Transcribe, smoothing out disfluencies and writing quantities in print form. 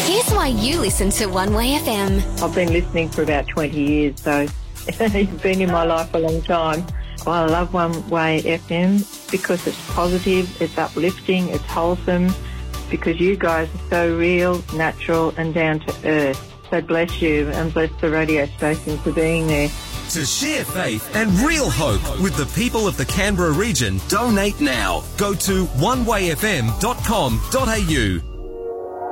Here's why you listen to One Way FM. I've been listening for about 20 years, so it's been in my life a long time. Well, I love One Way FM because it's positive, it's uplifting, it's wholesome, because you guys are so real, natural and down to earth. So bless you and bless the radio station for being there. To share faith and real hope with the people of the Canberra region, donate now. Go to onewayfm.com.au.